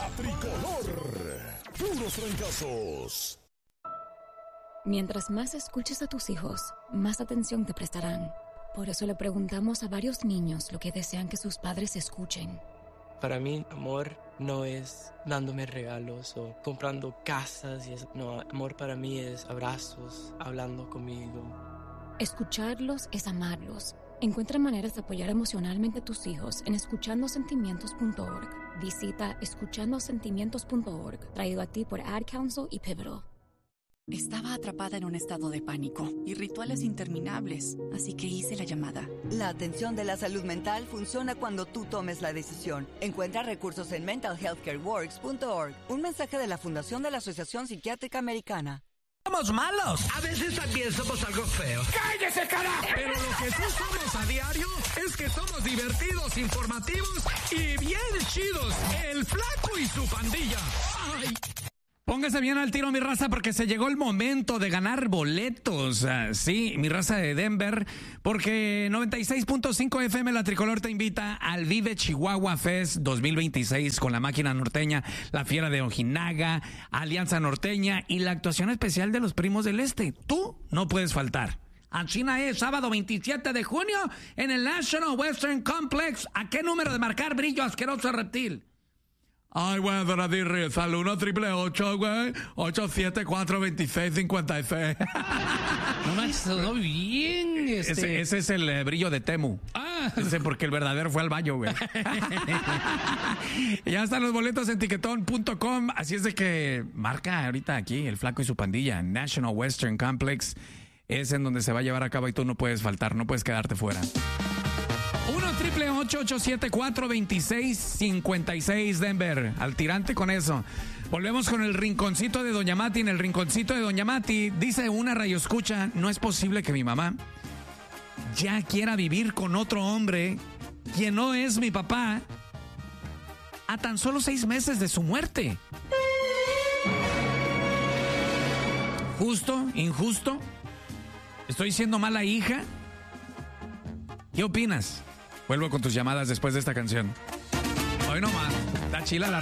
La Tricolor. Puros fracasos. Mientras más escuches a tus hijos, más atención te prestarán. Por eso le preguntamos a varios niños lo que desean que sus padres escuchen. Para mí, amor no es dándome regalos o comprando casas y eso. No, amor para mí es abrazos, hablando conmigo. Escucharlos es amarlos. Encuentra maneras de apoyar emocionalmente a tus hijos en escuchandosentimientos.org. Visita escuchandosentimientos.org, traído a ti por Ad Council y Pivotal. Estaba atrapada en un estado de pánico y rituales interminables, así que hice la llamada. La atención de la salud mental funciona cuando tú tomes la decisión. Encuentra recursos en mentalhealthcareworks.org. Un mensaje de la Fundación de la Asociación Psiquiátrica Americana. Somos malos. A veces también somos algo feos. ¡Cállese, carajo! Pero lo que sí somos a diario es que somos divertidos, informativos y bien chidos. El Flaco y su pandilla. ¡Ay! Póngase bien al tiro, mi raza, porque se llegó el momento de ganar boletos. Sí, mi raza de Denver, porque 96.5 FM La Tricolor te invita al Vive Chihuahua Fest 2026 con la Máquina Norteña, la Fiera de Ojinaga, Alianza Norteña y la actuación especial de los Primos del Este. Tú no puedes faltar. A China es sábado 27 de junio en el National Western Complex. ¿A qué número de marcar, brillo asqueroso reptil? Ay, güey, Doradirri, al 1-888, güey, 874-2656. No manches, sonó bien. Ese es el brillo de Temu. Ese porque el verdadero fue al baño, güey. Ya están los boletos en tiquetón.com, así es de que marca ahorita aquí el Flaco y su pandilla. National Western Complex es en donde se va a llevar a cabo y tú no puedes faltar, no puedes quedarte fuera. 1-888-874-2656 Denver. Al tirante con eso. Volvemos con el rinconcito de Doña Mati. En el rinconcito de Doña Mati dice una radioescucha: no es posible que mi mamá ya quiera vivir con otro hombre quien no es mi papá a tan solo 6 meses de su muerte. ¿Justo? ¿Injusto? ¿Estoy siendo mala hija? ¿Qué opinas? Vuelvo con tus llamadas después de esta canción. Hoy nomás, está chila la